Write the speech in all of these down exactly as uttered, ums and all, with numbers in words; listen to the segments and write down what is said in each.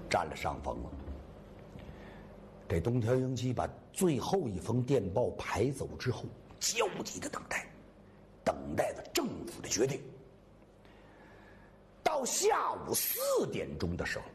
占了上风了。这东条英机把最后一封电报排走之后，焦急的等待，等待着政府的决定。到下午四点钟的时候，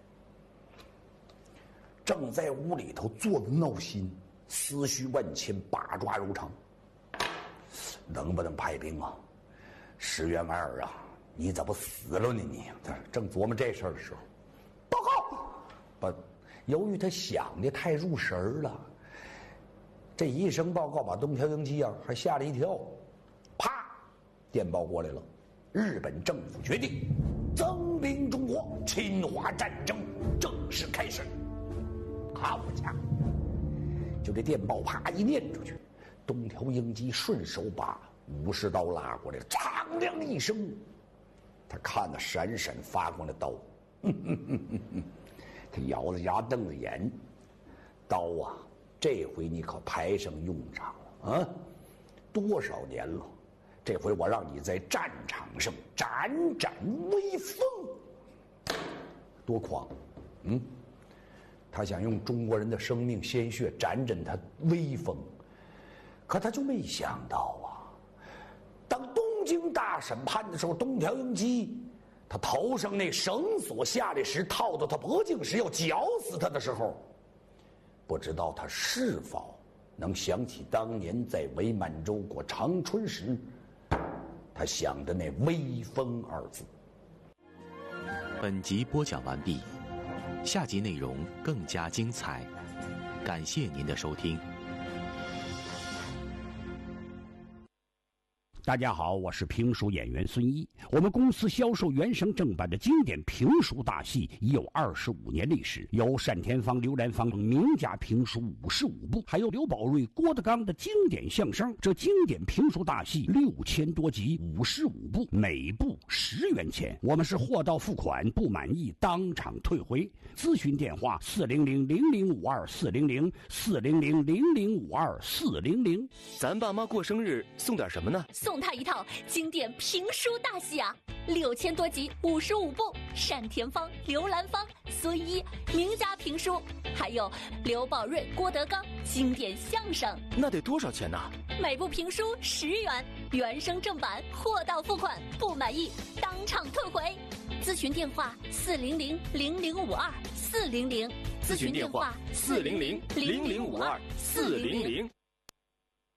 正在屋里头坐的闹心，思绪万千，八爪如肠。能不能派兵啊？石原莞尔啊，你怎么死了呢？你正琢磨这事儿的时候，报告！不，由于他想的太入神了，这一声报告把东条英机啊还吓了一跳。啪，电报过来了，日本政府决定增兵中国，侵华战争正式开始。好家伙！就这电报啪一念出去，东条英机顺手把武士刀拉过来，长亮一声，他看那闪闪发光的刀，哼哼哼哼哼，他咬着牙瞪着眼，刀啊，这回你可派上用场了啊！多少年了，这回我让你在战场上展展威风，多狂！嗯，他想用中国人的生命鲜血展展他威风，可他就没想到啊，当东京大审判的时候，东条英机他头上那绳索下来时，套到他脖颈时要绞死他的时候，不知道他是否能想起当年在伪满洲国长春时他想的那威风二字。 本集播讲完毕，下集内容更加精彩，感谢您的收听。 大家好，我是评书演员孙一。我们公司销售原声正版的经典评书大戏已有二十五年历史，有单田芳、刘兰芳名家评书五十五部，还有刘宝瑞、郭德纲的经典相声。这经典评书大戏六千多集，五十五部，每部十元钱。我们是货到付款，不满意当场退回。咨询电话：四零零零零五二四零零四零零零零五二四零零。 咱爸妈过生日送点什么呢？ 送他一套经典评书大戏啊，六千多集，五十五部，单田芳、刘兰芳、孙一名家评书，还有刘宝瑞、郭德纲经典相声。 那得多少钱呢？ 每部评书十元，原声正版，货到付款，不满意当场退回。咨询电话：四零零零零五二四零零。 咨询电话：四零零零零五二四零零。